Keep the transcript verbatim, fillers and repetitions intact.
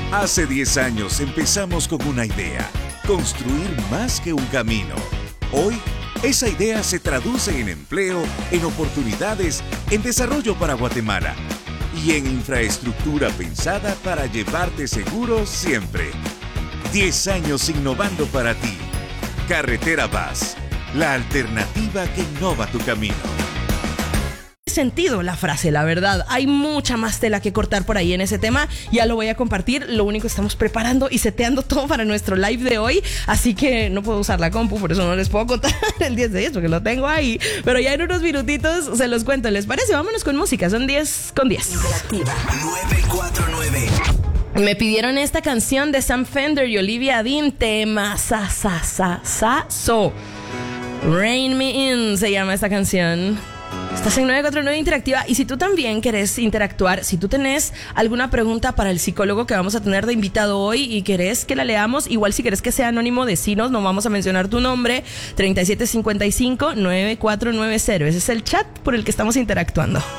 Hace diez años empezamos con una idea, construir más que un camino. Hoy, esa idea se traduce en empleo, en oportunidades, en desarrollo para Guatemala y en infraestructura pensada para llevarte seguro siempre. diez años innovando para ti. Carretera Vaz, la alternativa que innova tu camino. Sentido la frase, la verdad. Hay mucha más tela que cortar por ahí en ese tema. Ya lo voy a compartir. Lo único que estamos preparando y seteando todo para nuestro live de hoy. Así que no puedo usar la compu, por eso no les puedo contar el diez de diez porque lo tengo ahí. Pero ya en unos minutitos se los cuento. ¿Les parece? Vámonos con música. Son diez con diez. Interactiva nueve cuatro nueve. Me pidieron esta canción de Sam Fender y Olivia Dean. Tema sa sa sa sa so. Rain Me In se llama esta canción. Estás en nueve cuatro nueve Interactiva y si tú también querés interactuar, si tú tenés alguna pregunta para el psicólogo que vamos a tener de invitado hoy y querés que la leamos, igual si querés que sea anónimo, decinos, no vamos a mencionar tu nombre, treinta y siete cincuenta y cinco nueve cuatro nueve cero. Ese es el chat por el que estamos interactuando.